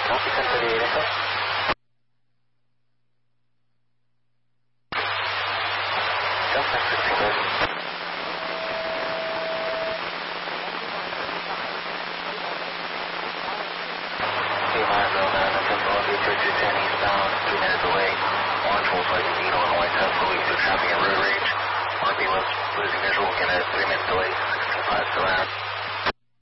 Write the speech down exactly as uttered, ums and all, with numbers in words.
Copy, ten thirty-eight Echo. Delta sixty good. K five zero nine, F M Northeast, thirty-two ten eastbound, three minutes away. Orange Volkswagen Beetle and white Tesla, we through traffic and road rage. R P was losing visual, again at three minutes away, sixteen five still out.